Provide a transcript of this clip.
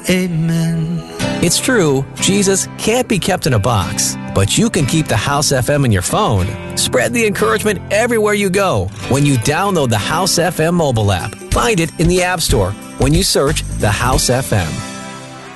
Amen. It's true, Jesus can't be kept in a box, but you can keep the House FM in your phone. Spread the encouragement everywhere you go when you download the House FM mobile app. Find it in the App Store when you search the House FM.